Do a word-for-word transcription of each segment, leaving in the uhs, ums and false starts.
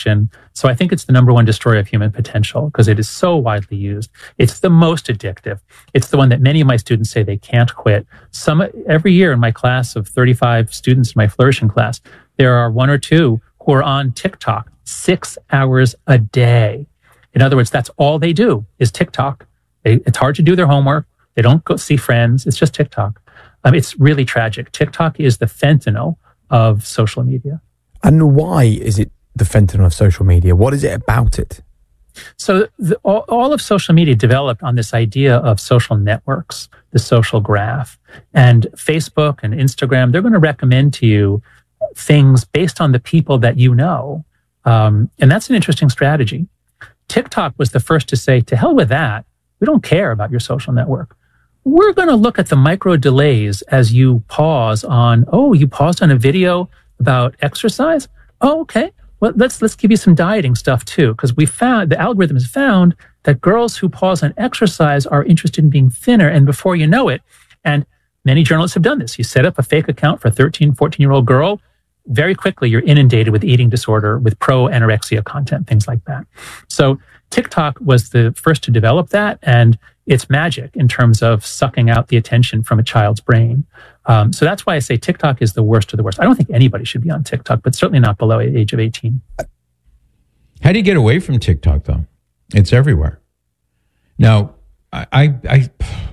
So I think it's the number one destroyer of human potential because it is so widely used. It's the most addictive. It's the one that many of my students say they can't quit. Some every year in my class of thirty-five students in my flourishing class, there are one or two who are on TikTok six hours a day. In other words, that's all they do is TikTok. They, it's hard to do their homework. They don't go see friends. It's just TikTok. Um, it's really tragic. TikTok is the fentanyl of social media. And why is it the fentanyl of social media? What is it about it? So the, all, all of social media developed on this idea of social networks, the social graph. And Facebook and Instagram, they're going to recommend to you things based on the people that you know. Um, and that's an interesting strategy. TikTok was the first to say, to hell with that. We don't care about your social network. We're going to look at the micro delays as you pause on, oh, you paused on a video about exercise? Oh, okay. Well, let's let's give you some dieting stuff too, because we found, the algorithm has found that girls who pause on exercise are interested in being thinner. And before you know it, and many journalists have done this, you set up a fake account for a thirteen, fourteen-year-old girl, very quickly you're inundated with eating disorder, with pro-anorexia content, things like that. So TikTok was the first to develop that, and it's magic in terms of sucking out the attention from a child's brain. Um, so that's why I say TikTok is the worst of the worst. I don't think anybody should be on TikTok, but certainly not below the age of eighteen. How do you get away from TikTok, though? It's everywhere. Now, I, I, I,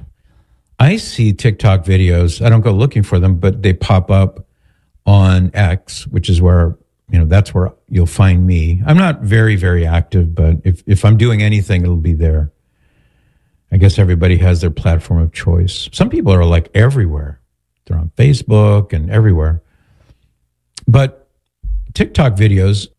I see TikTok videos. I don't go looking for them, but they pop up on X, which is where, you know, that's where you'll find me. I'm not very, very active, but if, if I'm doing anything, it'll be there. I guess everybody has their platform of choice. Some people are like everywhere. They're on Facebook and everywhere. But TikTok videos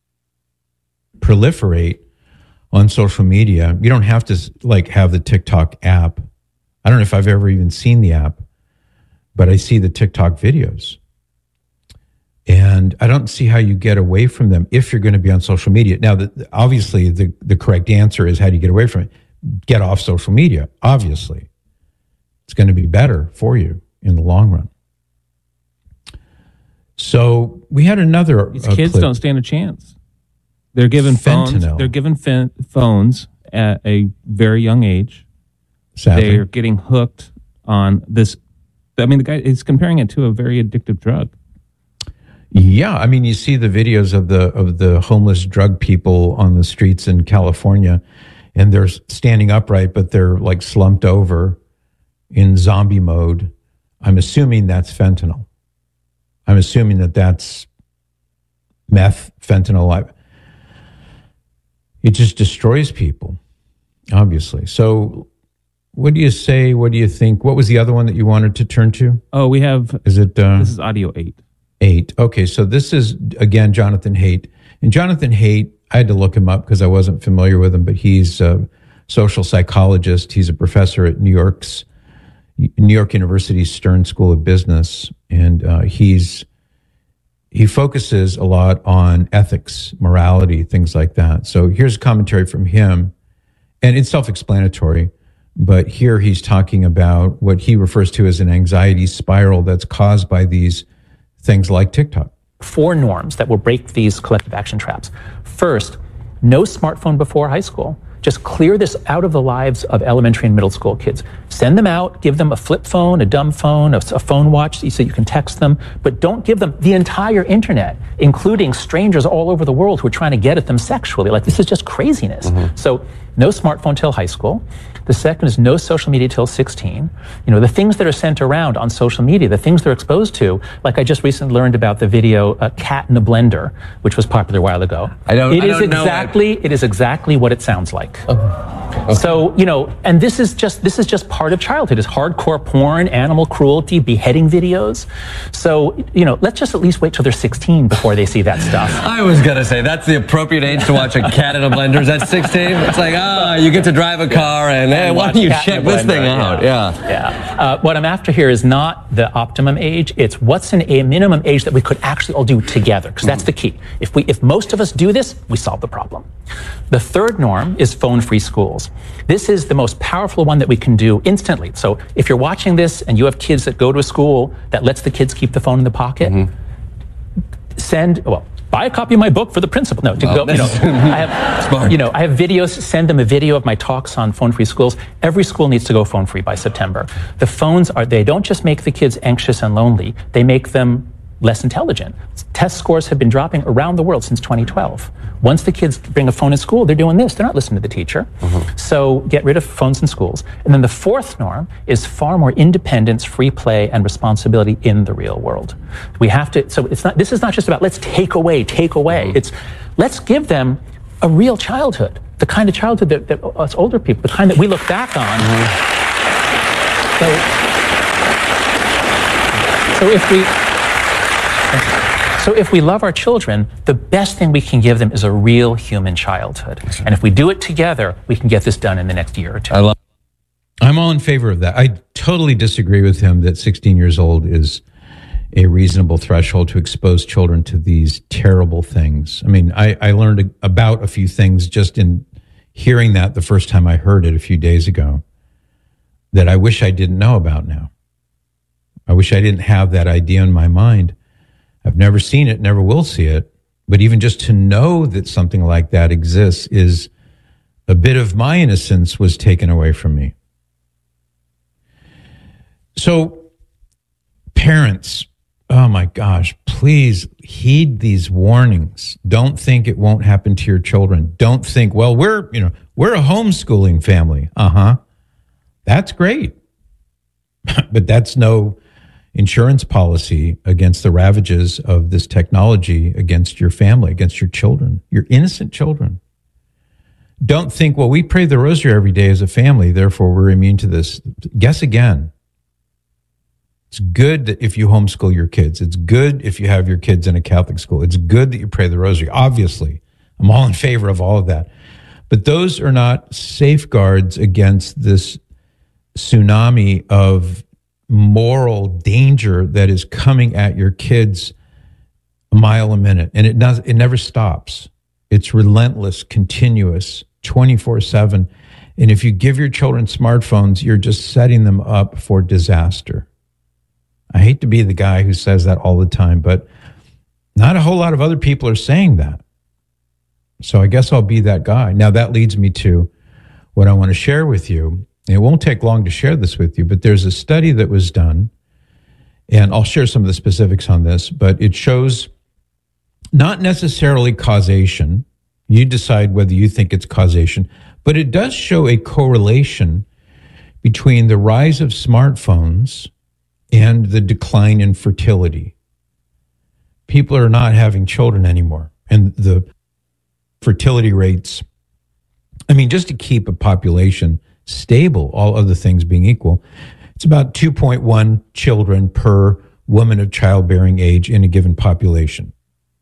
proliferate on social media. You don't have to like have the TikTok app. I don't know if I've ever even seen the app, but I see the TikTok videos. And I don't see how you get away from them if you're going to be on social media. Now, the, obviously, the, the correct answer is how do you get away from it? Get off social media, obviously. It's going to be better for you in the long run. So we had another These uh, kids clip. don't stand a chance. They're given Fentanyl. phones. They're given fin- phones at a very young age. Sadly. They're getting hooked on this. I mean, the guy is comparing it to a very addictive drug. Yeah, I mean, you see the videos of the of the homeless drug people on the streets in California, and they're standing upright, but they're like slumped over in zombie mode. I'm assuming that's fentanyl. I'm assuming that that's meth, fentanyl. It just destroys people, obviously. So what do you say? What do you think? What was the other one that you wanted to turn to? Oh, we have... Is it... Uh, this is audio eight. Eight. Okay, so this is, again, Jonathan Haidt. And Jonathan Haidt, I had to look him up because I wasn't familiar with him, but he's a social psychologist. He's a professor at New York's New York University's Stern School of Business, and uh, he's he focuses a lot on ethics, morality, things like that. So here's commentary from him, and it's self-explanatory, but here he's talking about what he refers to as an anxiety spiral that's caused by these things like TikTok. Four norms that will break these collective action traps. First, no smartphone before high school. Just clear this out of the lives of elementary and middle school kids. Send them out, give them a flip phone, a dumb phone, a, a phone watch so you can text them, but don't give them the entire internet, including strangers all over the world who are trying to get at them sexually. Like, this is just craziness. Mm-hmm. So no smartphone till high school. The second is no social media till sixteen. You know, the things that are sent around on social media, the things they're exposed to, like I just recently learned about the video uh, Cat in a Blender, which was popular a while ago. I don't, it I is don't exactly, know. It is exactly what it sounds like. Oh. Okay. So, you know, and this is just this is just part of childhood. It's hardcore porn, animal cruelty, beheading videos. So, you know, let's just at least wait till they're sixteen before they see that stuff. I was gonna say that's the appropriate age to watch a Cat in a Blender. Is that sixteen? It's like, ah, oh, you get to drive a car and, hey, why don't you check this thing out? Yeah. Yeah. yeah. Uh, what I'm after here is not the optimum age. It's what's an, a minimum age that we could actually all do together, because that's the key. If we, if most of us do this, we solve the problem. The third norm is phone-free schools. This is the most powerful one that we can do instantly. So if you're watching this and you have kids that go to a school that lets the kids keep the phone in the pocket, mm-hmm. send, well, buy a copy of my book for the principal. No, to Well, go, you know, that's I have, smart. you know, I have videos, send them a video of my talks on phone-free schools. Every school needs to go phone-free by September. The phones are, they don't just make the kids anxious and lonely, they make them less intelligent. Test scores have been dropping around the world since twenty twelve. Once the kids bring a phone in school, they're doing this. They're not listening to the teacher. Mm-hmm. So get rid of phones in schools. And then the fourth norm is far more independence, free play, and responsibility in the real world. We have to, so it's not, this is not just about let's take away, take away. Mm-hmm. It's let's give them a real childhood, the kind of childhood that, that us older people, the kind that we look back on. Mm-hmm. So, so if we, So if we love our children, the best thing we can give them is a real human childhood. And if we do it together, we can get this done in the next year or two. I love I'm all in favor of that. I totally disagree with him that sixteen years old is a reasonable threshold to expose children to these terrible things. I mean, I, I learned about a few things just in hearing that the first time I heard it a few days ago that I wish I didn't know about now. I wish I didn't have that idea in my mind. I've never seen it, never will see it. But even just to know that something like that exists is a bit of my innocence was taken away from me. So, parents, oh my gosh, please heed these warnings. Don't think it won't happen to your children. Don't think, well, we're, you know, we're a homeschooling family. Uh-huh. That's great. But that's no insurance policy against the ravages of this technology against your family, against your children, your innocent children. Don't think, well, we pray the rosary every day as a family, therefore we're immune to this. Guess again. It's good that if you homeschool your kids. It's good if you have your kids in a Catholic school. It's good that you pray the rosary. Obviously, I'm all in favor of all of that. But those are not safeguards against this tsunami of moral danger that is coming at your kids a mile a minute. And it does, it never stops. It's relentless, continuous, twenty-four seven. And if you give your children smartphones, you're just setting them up for disaster. I hate to be the guy who says that all the time, but not a whole lot of other people are saying that. So I guess I'll be that guy. Now that leads me to what I want to share with you. It won't take long to share this with you, but there's a study that was done, and I'll share some of the specifics on this, but it shows not necessarily causation. You decide whether you think it's causation, but it does show a correlation between the rise of smartphones and the decline in fertility. People are not having children anymore, and the fertility rates, I mean, just to keep a population stable, all other things being equal, it's about two point one children per woman of childbearing age in a given population.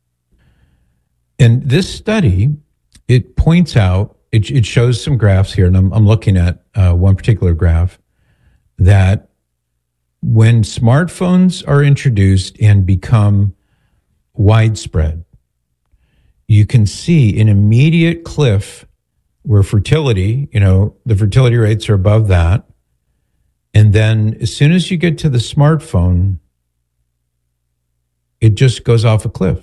And this study, it points out, it, it shows some graphs here, and I'm, I'm looking at uh, one particular graph, that when smartphones are introduced and become widespread, you can see an immediate cliff where fertility, you know, the fertility rates are above that. And then as soon as you get to the smartphone, it just goes off a cliff.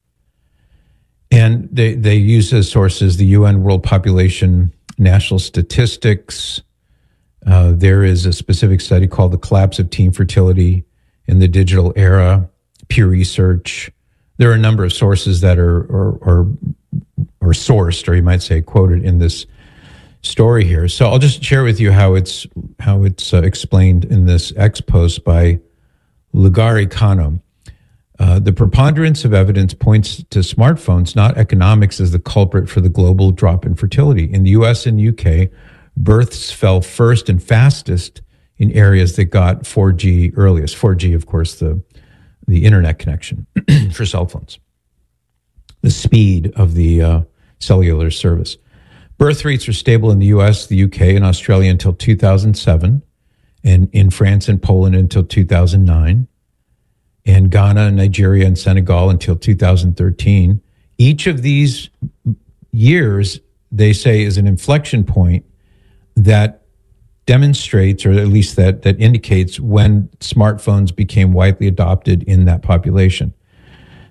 And they, they use as sources the U N World Population National Statistics. Uh, there is a specific study called The Collapse of Teen Fertility in the Digital Era, Pew Research. There are a number of sources that are, are, are or sourced, or you might say quoted in this story here. So I'll just share with you how it's how it's uh, explained in this X post by Lugari Kano. Uh, the preponderance of evidence points to smartphones, not economics, as the culprit for the global drop in fertility. In the U S and U K, births fell first and fastest in areas that got four G earliest. four G, of course, the, the internet connection for cell phones. The speed of the uh, cellular service. Birth rates are stable in the U S, the U K, and Australia until two thousand seven, and in France and Poland until two thousand nine, and Ghana, Nigeria, and Senegal until two thousand thirteen. Each of these years, they say, is an inflection point that demonstrates, or at least that, that indicates when smartphones became widely adopted in that population.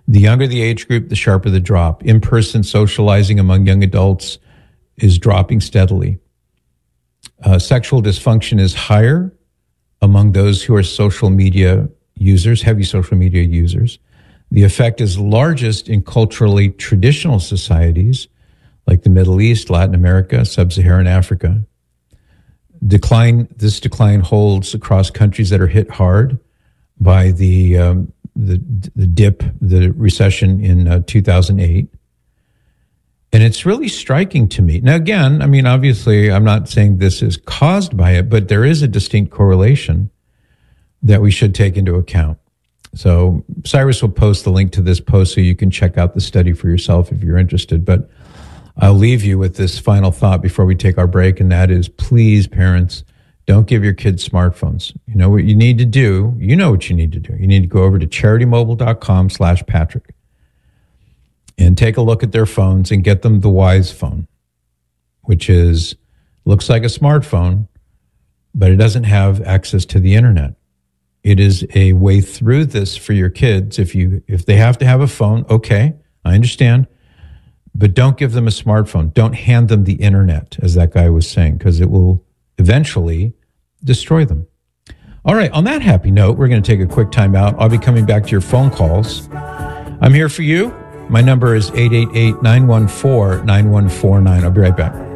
The younger the age group, the sharper the drop. In-person socializing among young adults is dropping steadily. Uh, sexual dysfunction is higher among those who are social media users, heavy social media users. The effect is largest in culturally traditional societies like the Middle East, Latin America, Sub-Saharan Africa. Decline. This decline holds across countries that are hit hard by the um, the, the dip, the recession in uh, two thousand eight. And it's really striking to me. Now, again, I mean, obviously, I'm not saying this is caused by it, but there is a distinct correlation that we should take into account. So Cyrus will post the link to this post so you can check out the study for yourself if you're interested. But I'll leave you with this final thought before we take our break, and that is, please, parents, don't give your kids smartphones. You know what you need to do? You know what you need to do. You need to go over to charitymobile.com slash Patrick and take a look at their phones and get them the Wise phone, which is looks like a smartphone, but it doesn't have access to the internet. It is a way through this for your kids. If you if they have to have a phone, okay, I understand. But don't give them a smartphone. Don't hand them the internet, as that guy was saying, because it will eventually destroy them. All right, on that happy note, we're going to take a quick time out. I'll be coming back to your phone calls. I'm here for you. My number is eight eight eight, nine one four, nine one four nine. I'll be right back.